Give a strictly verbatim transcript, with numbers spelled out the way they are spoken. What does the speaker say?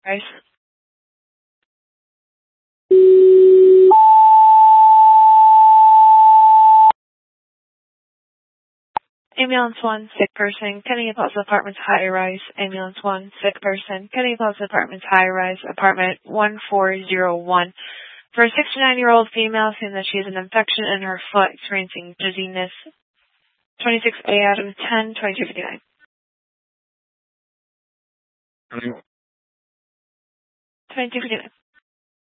Rise. Ambulance one, sick person, Kennedy Plaza Apartments, high rise. Ambulance one, sick person, Kennedy Plaza Apartments, high rise, apartment one four zero one. For a sixty-nine-year-old female, seeing that she has an infection in her foot, experiencing dizziness. twenty-six A out of ten, twenty-two fifty-nine. twenty-two fifty-nine.